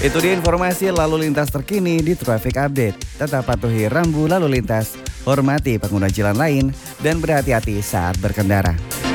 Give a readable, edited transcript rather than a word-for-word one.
Itu dia informasi lalu lintas terkini di Traffic Update. Tetap patuhi rambu lalu lintas, hormati pengguna jalan lain, dan berhati-hati saat berkendara.